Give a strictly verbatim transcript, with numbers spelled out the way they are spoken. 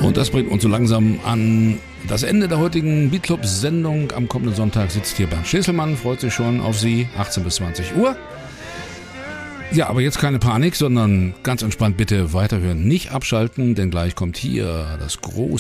Und das bringt uns so langsam an das Ende der heutigen Beatclub-Sendung. Am kommenden Sonntag sitzt hier Bernd Schäselmann, freut sich schon auf Sie, achtzehn bis zwanzig Uhr. Ja, aber jetzt keine Panik, sondern ganz entspannt bitte weiterhören, nicht abschalten, denn gleich kommt hier das große